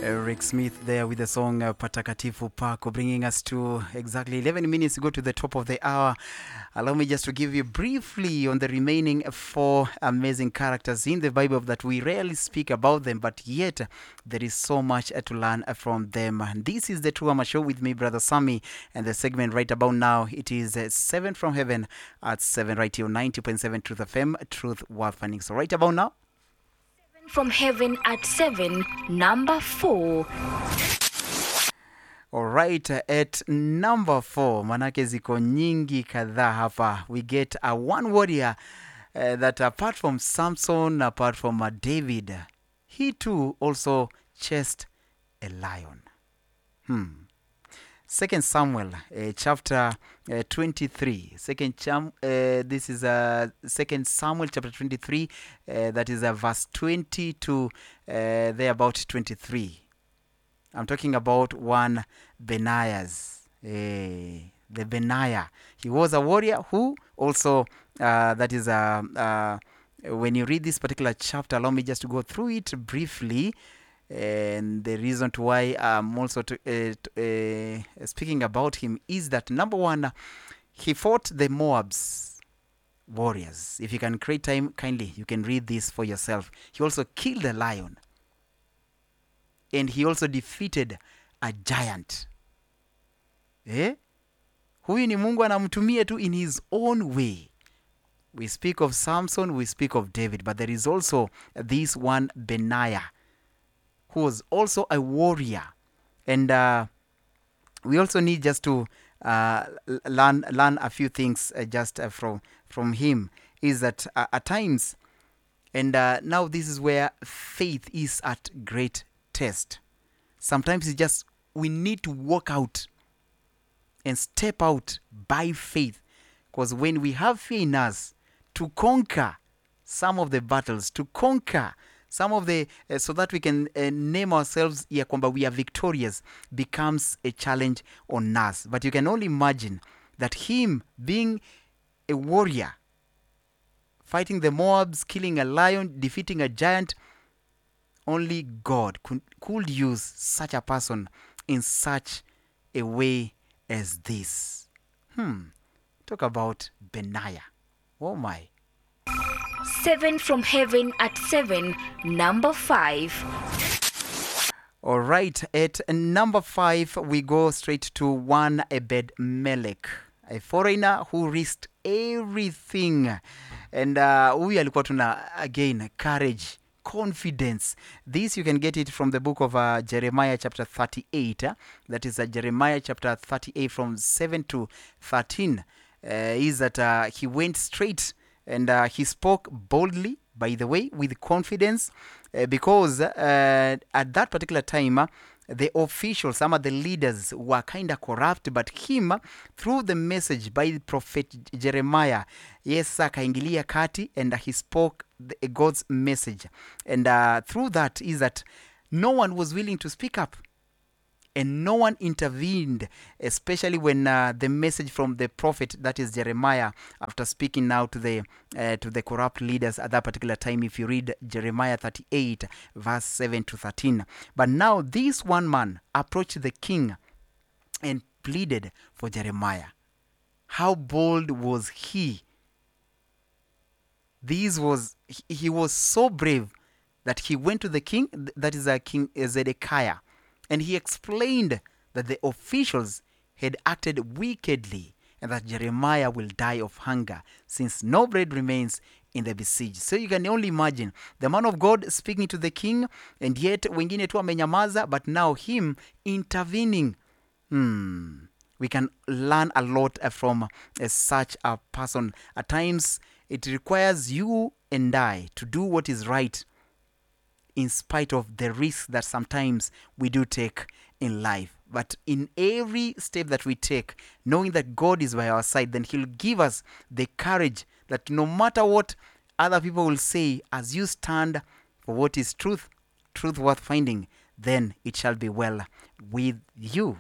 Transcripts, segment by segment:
Rick Smith there with the song Patakatifu Pako, bringing us to exactly 11 minutes to go to the top of the hour. Allow me just to give you briefly on the remaining 4 amazing characters in the Bible that we rarely speak about them, but yet there is so much to learn from them. And this is the True Ama Show with me, Brother Sammy, and the segment right about now, it is 7 from Heaven at 7 right here on 90.7 Truth FM, Truth Worth Finding. So right about now, from Heaven at 7, number 4. All right, at number 4, manake ziko nyingi kadhaa hapa. We get a one warrior that apart from Samson, apart from David, he too also chased a lion. 2 Samuel chapter 23. This is 2 Samuel chapter 23. That is verse 20 to there about 23. I'm talking about one Benaiah. The Benaiah. He was a warrior who also, that is, when you read this particular chapter, allow me just to go through it briefly. And the reason to why I'm also speaking about him is that, number one, he fought the Moab's warriors. If you can create time, kindly, you can read this for yourself. He also killed a lion. And he also defeated a giant. Huyu ni Mungu anamtumia tu in his own way. We speak of Samson, we speak of David, but there is also this one Benaiah, who was also a warrior. And we also need just to learn a few things just from him, is that at times, and now this is where faith is at great test. Sometimes it's just we need to walk out and step out by faith, because when we have fear in us to conquer some of the battles, to conquer some of the, so that we can name ourselves ya kwamba we are victorious, becomes a challenge on us. But you can only imagine that him being a warrior, fighting the Moabs, killing a lion, defeating a giant, only God could use such a person in such a way as this. Talk about Benaiah. Oh my. 7 from Heaven at 7, number 5. All right, at number 5, we go straight to one Ebed-Melech, a foreigner who risked everything. And huyu alikuwa tuna, again, courage, confidence. This you can get it from the book of Jeremiah chapter 38. That is Jeremiah chapter 38 from 7 to 13. Is that he went straight and he spoke boldly, by the way, with confidence, because at that particular time, the officials, some of the leaders were kind of corrupt, but him, through the message by the prophet Jeremiah, yes, akaingilia kati, and he spoke God's message. And through that is that no one was willing to speak up. And no one intervened, especially when the message from the prophet, that is Jeremiah, after speaking now to the corrupt leaders at that particular time, if you read Jeremiah 38, verse 7 to 13. But now this one man approached the king and pleaded for Jeremiah. How bold was he? He was so brave that he went to the king, that is King Zedekiah, and he explained that the officials had acted wickedly and that Jeremiah will die of hunger since no bread remains in the besieged. So you can only imagine the man of God speaking to the king, and yet wengine tu amenyamaza, but now him intervening. We can learn a lot from such a person. At times, it requires you and I to do what is right, in spite of the risks that sometimes we do take in life. But in every step that we take, knowing that God is by our side, then He'll give us the courage that no matter what other people will say, as you stand for what is truth worth finding, then it shall be well with you.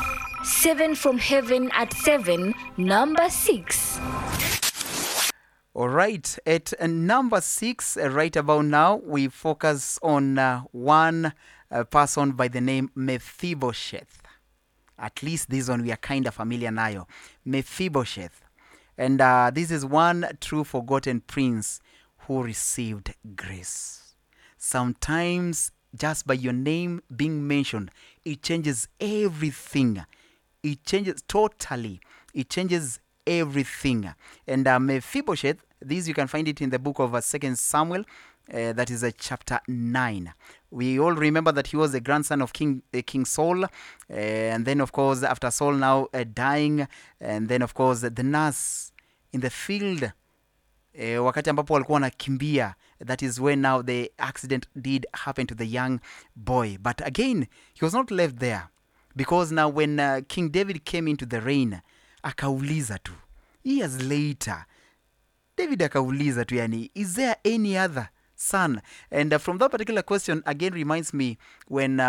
7 from Heaven at 7, number 6. All right, at number 6, right about now, we focus on one person by the name Mephibosheth. At least this one we are kind of familiar nayo. Mephibosheth. And this is one true forgotten prince who received grace. Sometimes just by your name being mentioned, it changes everything. It changes totally. It changes everything. And Mephibosheth, this you can find it in the book of 2 Samuel, that is chapter 9. We all remember that he was the grandson of King Saul, and then of course after Saul now dying, and then of course the nurse in the field, wakati ambapo walikuwa wanakimbia, that is when now the accident did happen to the young boy. But again, he was not left there, because now when King David came into the reign, akauliza tu, years later, David akauliza tu, yani, is there any other son? And from that particular question, again reminds me when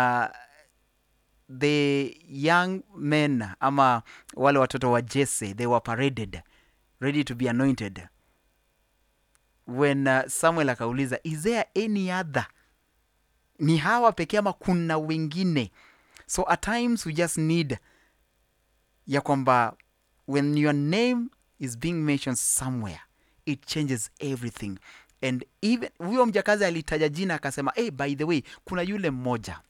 the young men, ama wale watoto wa Jesse, they were paraded, ready to be anointed. When Samuel akauliza, is there any other? Ni hawa pekee ama kuna wengine? So at times we just need ya kwamba when your name is being mentioned somewhere, it changes everything. And even huyo mjakazi alitaja jina akasema, hey, by the way, kuna yule mmoja.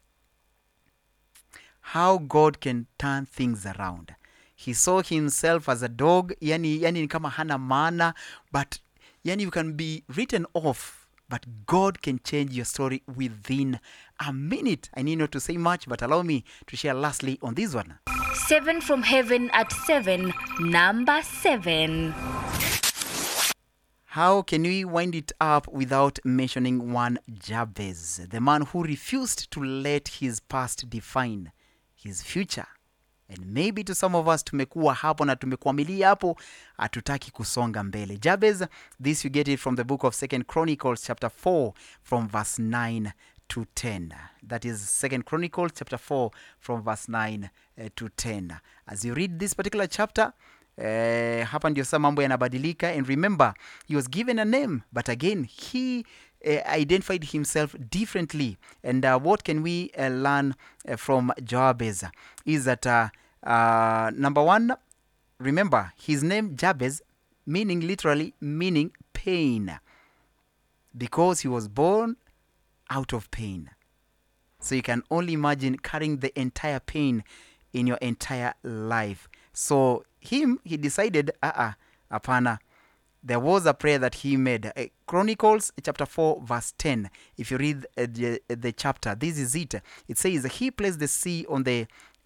How God can turn things around. He saw himself as a dog, yani ni kama hana maana, but yani you can be written off, but God can change your story within a minute. I need not to say much, but allow me to share lastly on this one. 7 from heaven at 7, number 7. How can we wind it up without mentioning one Jabez, the man who refused to let his past define his future? And maybe to some of us tumekuwa hapo na tumekwamilia hapo, hatutaki kusonga mbele. Jabez, this you get it from the book of 2 Chronicles chapter 4 from verse 9 to 10. That is 2 Chronicles chapter 4 from verse 9 to 10. As you read this particular chapter, hapa ndio saa mambo yanabadilika. And remember, he was given a name, but again, he identified himself differently. And what can we learn from Jabez is that number one, remember his name Jabez, literally meaning pain, because he was born out of pain. So you can only imagine carrying the entire pain in your entire life. So he decided, apana. There was a prayer that he made. Chronicles chapter 4 verse 10. If you read the chapter, this is it. It says, he placed the sea on the,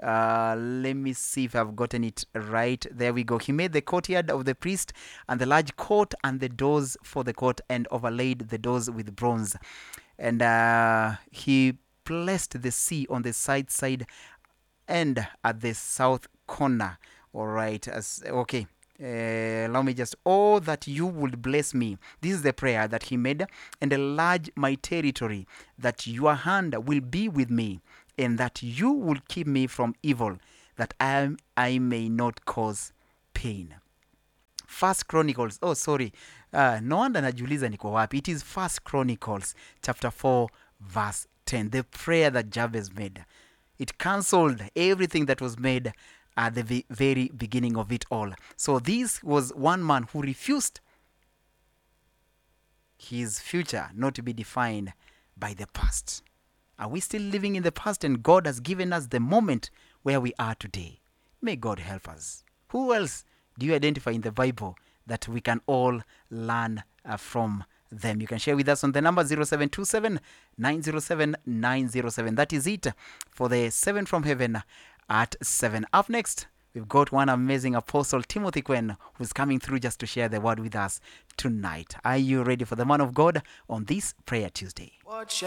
let me see if I've gotten it right. There we go. He made the courtyard of the priest and the large court and the doors for the court, and overlaid the doors with bronze. And he placed the sea on the side and at the south corner. All right. Okay. Allow me just, oh, that you would bless me. This is the prayer that he made. And enlarge my territory, that your hand will be with me, and that you will keep me from evil, that I may not cause pain. First Chronicles, no wonder najiuliza niko wapi. It is First Chronicles chapter 4 verse 10. The prayer that Jabez made, it cancelled everything that was made at the very beginning of it all. So this was one man who refused his future not to be defined by the past. Are we still living in the past, and God has given us the moment where we are today? May God help us. Who else do you identify in the Bible that we can all learn from them? You can share with us on the number 0727 907 907. That is it for the 7 from heaven at 7. Up next, we've got one amazing apostle, Timothy Quinn, who's coming through just to share the word with us tonight. Are you ready for the man of God on this Prayer Tuesday?